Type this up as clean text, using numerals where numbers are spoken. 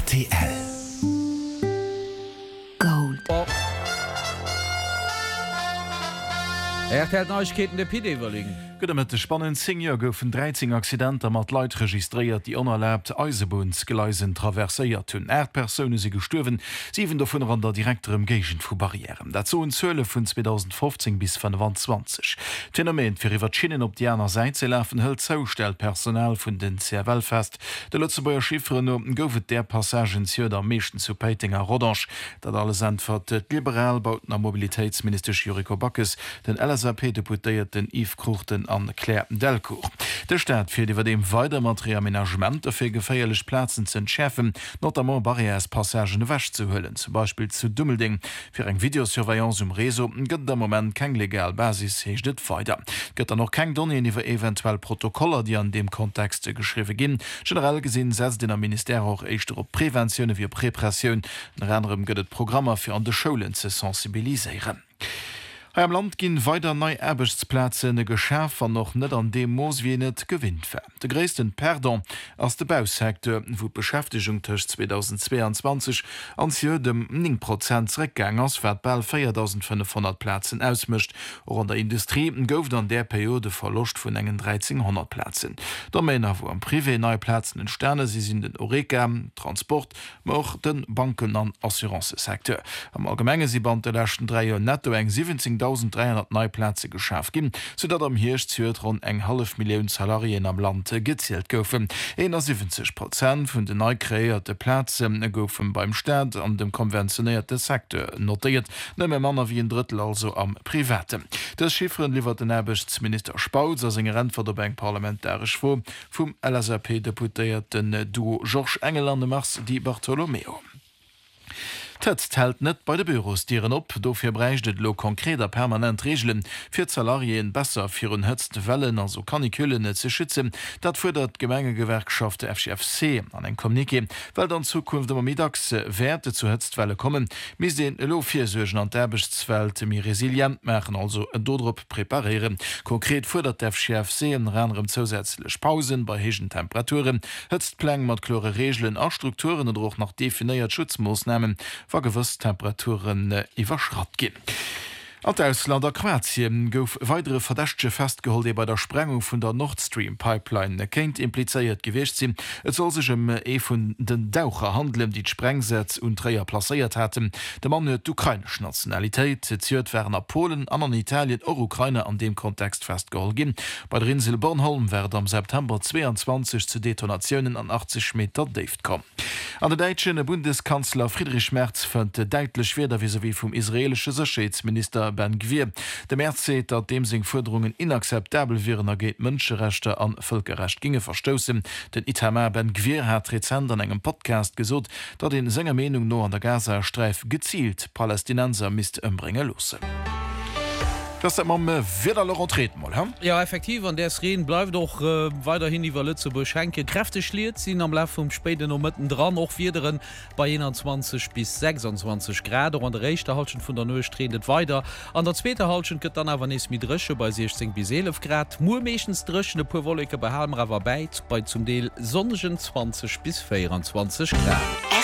RTL Gold. RTL Neuigkeiten der PD überlegen. Mit de spannenden Senior goufen 13 Accidenter mat Leiit registriert, die onerlaubt Eisebunsgeleisen traversiert hunn. Erdpersonen se gestorwen, 7 davon an der direktem Gegent vu Barrieren. Dazu in Zölle vun 2015 bis 2020. Phänomen fir iwwerschinnen op die aner Seite läfen hëll Zoustellpersonal vun den CRL fest. De Lützebauer Schifferen goufet der Passagen hier der meeschten zu Peitinger Rodanche, dat alles entfert et liberal bautner Mobilitätsminister Juriko Backes, den LSAP-Deputéierten Yves Kruchten an Claire Delcourt. Der Staat fir iwwer dem weiter Materialmanagement fir geféierlech Plazen zu entschärfen, notamment Barrierespassagen wäsch zu hüllen, zum Beispiel zu Dummelding. Fir eng Videosurveillance Reso gëtt der Moment keng legal Basis hechtet weiter. Gëtt noch keng Donnnen iwwer eventuell Protokoller, die an dem Kontext geschriwe ginn. Generell gesinn setzt den Minister auch eichter op Präventionune wie Präpressioun, anderem gëtt Programmer fir an de Schulen ze sensibiliseieren. Am Land ginn weiter neii Erbechtsplaze ne Geschäft an noch net an dem Moos wie net gewinnt wär. De gréessten Perdon ass de Bausektor, wo Beschäftigung tech 2022 an dem 9% Reckgängers wär bald 4.500 Plätzen ausmischt, or an der Industrie gouft an der Periode verlocht vun engen 1300 Plätzen. Der Männer wo am Privé neii Plätzen in Sterne sie sind den Oreka, Transport, och den Banken an Assurancesektor. Am Allgemenge sie band de lächten 3 Joer netto eng 17.300 Neuplätze geschafft gin, sodat am Hirsch rund eng 500.000 Salarien am Land gezielt goufen. 71% vun de neu kreierte Plätze goufen beim Staat an dem konventionierte Sektor notiert, nëmme Manner wie ein Drittel also am Private. Das Schifferen liefert den Erbechtsminister Spauz as eng Rent der Bank parlamentarisch vor vum LSAP-Deputéierten Duo Georges Engelande Mars Di Bartolomeo. Tëtzt hält net bei de Büros dieren op, dofir breichtet lo konkreter permanent Regeln fir Salarien besser fir un hëtzt Wellen also Kaniküllen ze schützen, dat fordert Gemengegewerkschaft FCFC an eng Kommuniké, weil an Zukunft immer mittags Werte zu Hëtztwelle kommen, mis den Lofirgen an d'Erbechtswelt mi resilient machen also en Dodrop preparieren. Konkret fordert FCFC en ranrem zusätzlich Pausen bei hegen Temperaturen, Hëtztpläng mat klore Regeln a Strukturen und auch nach definiiert Schutzmaßnahmen gewusst Temperaturen iwwerschrat gin. Alt Ausländer Kroatien gouf weitere Verdächtche festgeholt, die bei der Sprengung vun der Nord Stream Pipeline kenint impliziert gewicht sinn. Et soll sich vun den Daucher handeln, die d'Sprengsetz und Träger plaiert hatten. Der Mann huet ukrainisch Nationalität, ziert Werner Polen, an Italien oder Ukraine an dem Kontext festgeholt gin. Bei der Insel Bornholm werd am September 22 zu Detonationen an 80 Meter Dave kommen. An der deutschen Bundeskanzler Friedrich Merz fand deutlich schwerer wie vom israelische Sicherheitsminister Ben Gvir. Der Merz seht, dat dem sing Forderungen inakzeptabel wären geht Menschenrechte an Völkerrecht ginge verstoßen. Den Itamar Ben Gvir hat Rezent an engem Podcast gesot, dat in senger Meinung no an der Gaza-Streif gezielt Palästinenser mist ëmbringe losse. Das wieder treten mal, hm? Ja, effektiv an der Reden bleibt doch weiterhin die Lützeburg Schenke kräftig schliert sind am Lauf vom späten noch mitten dran auch wieder bei 21 bis 26 Grad an der rechte Halschen von der Null tretet weiter an der zweite Halschen geht dann aber nicht mit Drische bei 16 bis 11 Grad Murmeschens Drischen Wolke bei Halmra bei zum Teil sonnigen 20 bis 24 Grad.